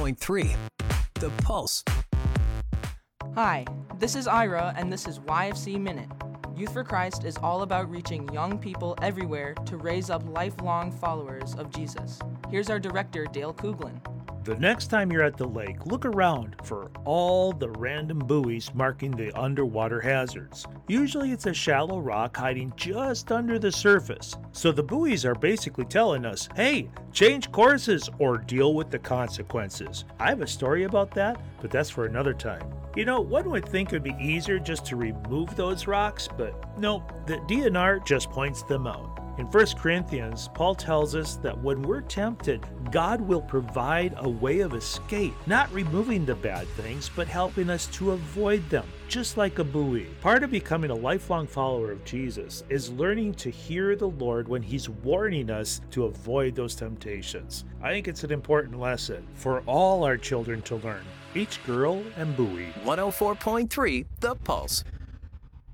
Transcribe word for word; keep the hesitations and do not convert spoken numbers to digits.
point three, The Pulse. Hi, this is Ira, and this is Y F C Minute. Youth for Christ is all about reaching young people everywhere to raise up lifelong followers of Jesus. Here's our director, Dale Kuglin. The next time you're at the lake, look around for all the random buoys marking the underwater hazards. Usually it's a shallow rock hiding just under the surface. So the buoys are basically telling us, hey, change courses or deal with the consequences. I have a story about that, but that's for another time. You know, one would think it would be easier just to remove those rocks, but no, the D N R just points them out. In First Corinthians, Paul tells us that when we're tempted, God will provide a way of escape, not removing the bad things, but helping us to avoid them, just like a buoy. Part of becoming a lifelong follower of Jesus is learning to hear the Lord when He's warning us to avoid those temptations. I think it's an important lesson for all our children to learn, each girl and buoy. one oh four point three, The Pulse.